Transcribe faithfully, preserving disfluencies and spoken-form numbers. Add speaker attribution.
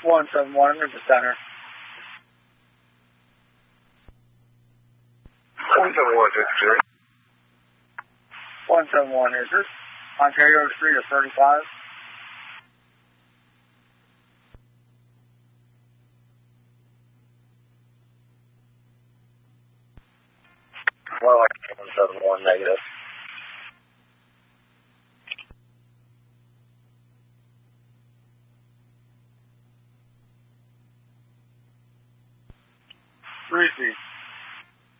Speaker 1: one seven one, I'm in the center.
Speaker 2: one seven one, fifty-three.
Speaker 1: one seven one, is this Ontario Street or thirty-five?
Speaker 2: More like one seven one, negative.
Speaker 1: Three feet.